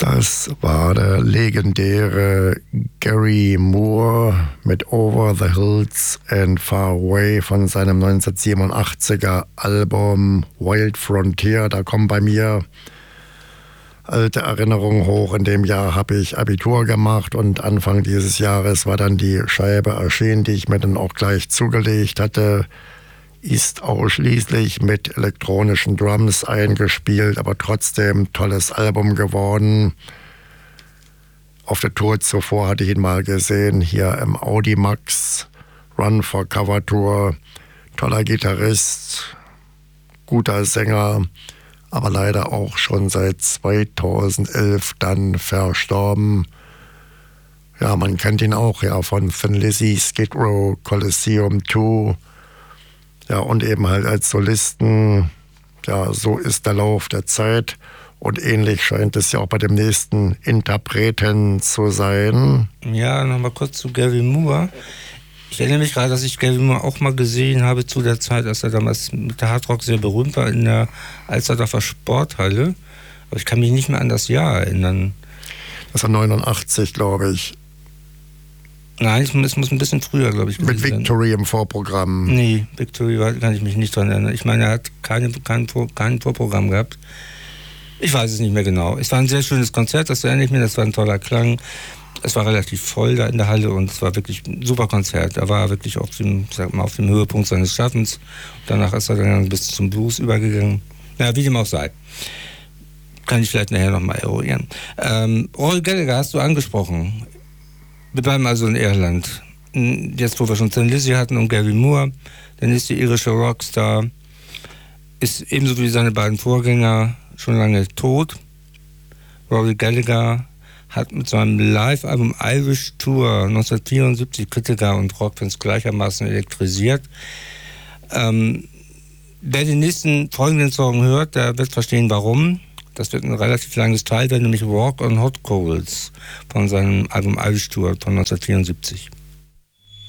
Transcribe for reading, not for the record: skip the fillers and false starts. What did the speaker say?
Das war der legendäre Gary Moore mit Over the Hills and Far Away von seinem 1987er Album Wild Frontier. Da kommen bei mir alte Erinnerungen hoch. In dem Jahr habe ich Abitur gemacht und Anfang dieses Jahres war dann die Scheibe erschienen, die ich mir dann auch gleich zugelegt hatte. Ist ausschließlich mit elektronischen Drums eingespielt, aber trotzdem tolles Album geworden. Auf der Tour zuvor hatte ich ihn mal gesehen, hier im Audimax, Run for Cover Tour. Toller Gitarrist, guter Sänger, aber leider auch schon seit 2011 dann verstorben. Ja, man kennt ihn auch ja von Thin Lizzy, Skid Row, Coliseum 2. Ja, und eben halt als Solisten, ja, so ist der Lauf der Zeit. Und ähnlich scheint es ja auch bei dem nächsten Interpreten zu sein. Ja, nochmal kurz zu Gary Moore. Ich erinnere mich gerade, dass ich Gary Moore auch mal gesehen habe zu der Zeit, als er damals mit der Hardrock sehr berühmt war, in der Alsterdorfer Sporthalle. Aber ich kann mich nicht mehr an das Jahr erinnern. Das war 89, glaube ich. Nein, es muss ein bisschen früher, glaube ich, gewesen sein. Mit Victory im Vorprogramm. Nee, Victory kann ich mich nicht dran erinnern. Ich meine, er hat kein Vorprogramm gehabt. Ich weiß es nicht mehr genau. Es war ein sehr schönes Konzert, das erinnere ich mir, das war ein toller Klang. Es war relativ voll da in der Halle und es war wirklich ein super Konzert. Er war wirklich auf dem Höhepunkt seines Schaffens. Danach ist er dann bis zum Blues übergegangen. Ja, wie dem auch sei. Kann ich vielleicht nachher nochmal eruieren. Rory Gallagher hast du angesprochen. Wir bleiben also in Irland. Jetzt, wo wir schon Thin Lizzy hatten und Gary Moore, der nächste irische Rockstar, ist ebenso wie seine beiden Vorgänger schon lange tot. Rory Gallagher hat mit seinem Live-Album Irish Tour 1974 Kritiker und Rockfans gleichermaßen elektrisiert. Wer den nächsten folgenden Song hört, der wird verstehen, warum. Das wird ein relativ langes Teil, nämlich Walk on Hot Coals von seinem Album Irish Tour von 1974.